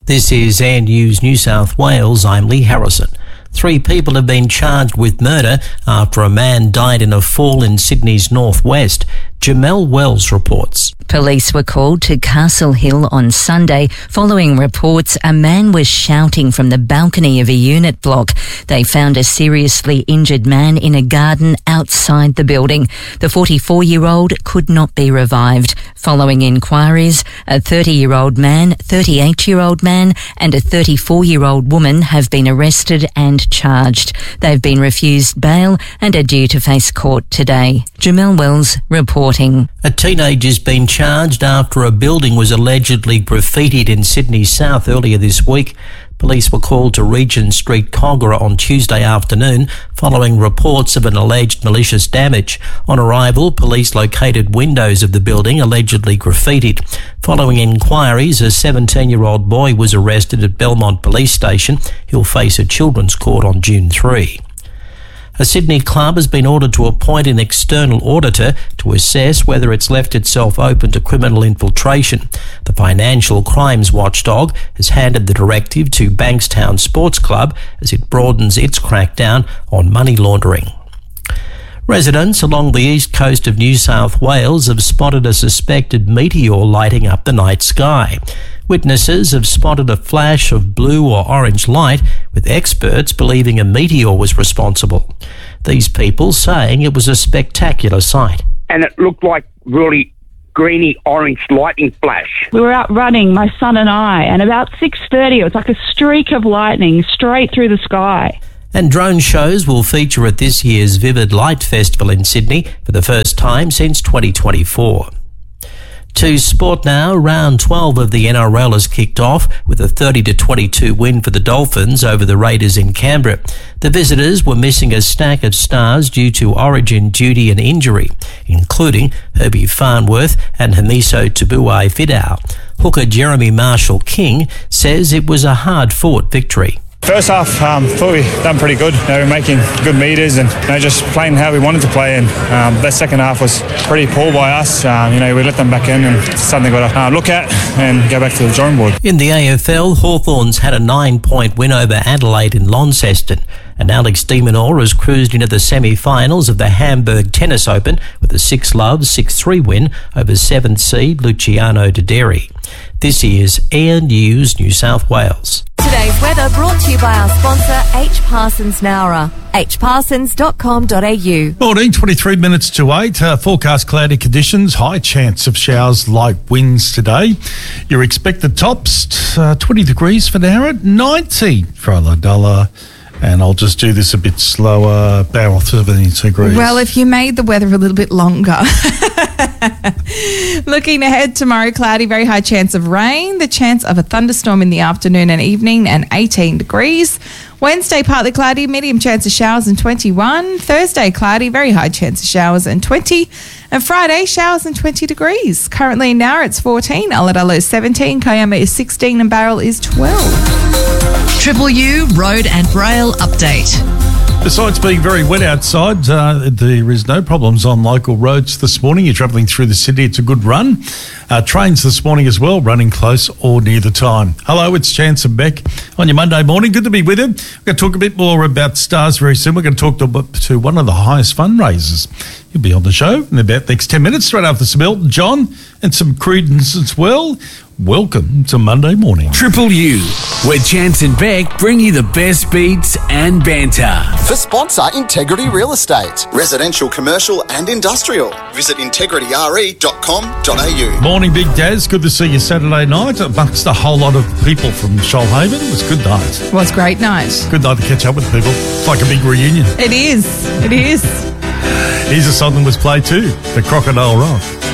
This is Air News New South Wales. I'm Lee Harrison. 3 people have been charged with murder after a man died in a fall in Sydney's northwest. Jamel Wells reports. Police were called to Castle Hill on Sunday following reports a man was shouting from the balcony of a unit block. They found a seriously injured man in a garden outside the building. The 44-year-old could not be revived. Following inquiries, a 30-year-old man, 38-year-old man and a 34-year-old woman have been arrested and charged. They've been refused bail and are due to face court today. Jamel Wells reporting. A teenager's been charged after a building was allegedly graffitied in Sydney South earlier this week. Police were called to Regent Street, Kogarah on Tuesday afternoon following reports of an alleged malicious damage. On arrival, police located windows of the building allegedly graffitied. Following inquiries, a 17-year-old boy was arrested at Belmont Police Station. He'll face a children's court on June 3. A Sydney club has been ordered to appoint an external auditor to assess whether it's left itself open to criminal infiltration. The financial crimes watchdog has handed the directive to Bankstown Sports Club as it broadens its crackdown on money laundering. Residents along the east coast of New South Wales have spotted a suspected meteor lighting up the night sky. Witnesses have spotted a flash of blue or orange light, with experts believing a meteor was responsible. These people saying it was a spectacular sight. And it looked like really greeny orange lightning flash. We were out running, my son and I, and about 6:30 it was like a streak of lightning straight through the sky. And drone shows will feature at this year's Vivid Light Festival in Sydney for the first time since 2024. To sport now, round 12 of the NRL has kicked off with a 30-22 win for the Dolphins over the Raiders in Canberra. The visitors were missing a stack of stars due to origin duty and injury, including Herbie Farnworth and Hamiso Tabuai-Fidow. Hooker Jeremy Marshall-King says it was a hard-fought victory. First half, thought we done pretty good. We were making good meters and just playing how we wanted to play. And that second half was pretty poor by us. We let them back in, and it's something we've got to look at and go back to the drawing board. In the AFL, Hawthorns had a 9-point win over Adelaide in Launceston. And Alex de Minaur has cruised into the semi-finals of the Hamburg Tennis Open with a 6-love, 6-3 win over 7th seed Luciano Dideri. This is Air News New South Wales. Today's weather brought to you by our sponsor, H. Parsons Nowra. hparsons.com.au. Morning, 23 minutes to 8. Forecast cloudy conditions, high chance of showers, light winds today. Your expected tops, 20 degrees for now at 90 for Ulladulla. And I'll just do this a bit slower, Bowral 70 degrees. Well, if you made the weather a little bit longer. Looking ahead tomorrow, cloudy, very high chance of rain, the chance of a thunderstorm in the afternoon and evening, and 18 degrees. Wednesday, partly cloudy, medium chance of showers and 21. Thursday, cloudy, very high chance of showers and 20. And Friday, showers and 20 degrees. Currently in Nowra, it's 14, Ulladulla is 17, Kiama is 16 and Bowral is 12. Triple U Road and Rail Update. Besides being very wet outside, there is no problems on local roads this morning. You're travelling through the city, it's a good run. Trains this morning as well, running close or near the time. Hello, it's Chance and Beck on your Monday morning. Good to be with you. We're going to talk a bit more about stars very soon. We're going to talk to one of the highest fundraisers. You'll be on the show in about the next 10 minutes, straight after some Elton John and some Creedence as well. Welcome to Monday morning. Triple U, where Chance and Beck bring you the best beats and banter. For sponsor Integrity Real Estate. Residential, commercial and industrial. Visit integrityre.com.au. Morning, Big Daz. Good to see you Saturday night amongst a whole lot of people from Shoalhaven. It was a good night. It was a great night. Good night to catch up with people. It's like a big reunion. It is. It is. Here's a song that was played too, the Crocodile Rock.